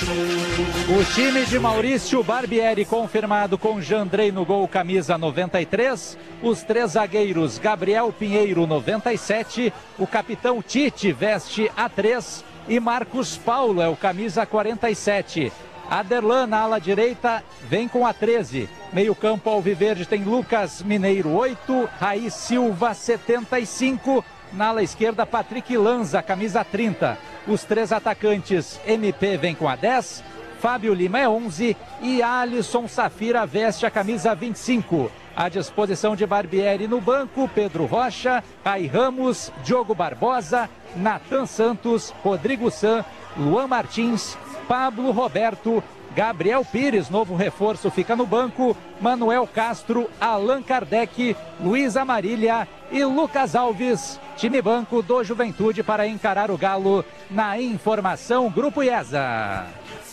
O time de Maurício Barbieri confirmado com Jandrei no gol, camisa 93. Os três zagueiros, Gabriel Pinheiro, 97. O capitão Tite veste a 3. E Marcos Paulo é o camisa 47. Aderlan na ala direita vem com a 13. Meio campo alviverde tem Lucas Mineiro, 8. Raí Silva, 75. Na ala esquerda, Patrick Lanza, camisa 30. Os três atacantes, MP vem com a 10. Fábio Lima é 11 e Alisson Safira veste a camisa 25. À disposição de Barbieri no banco, Pedro Rocha, Rai Ramos, Diogo Barbosa, Natan Santos, Rodrigo San, Luan Martins, Pablo Roberto, Gabriel Pires, novo reforço, fica no banco, Manuel Castro, Allan Kardec, Luiz Amarília e Lucas Alves. Time banco do Juventude para encarar o Galo na informação Grupo IESA.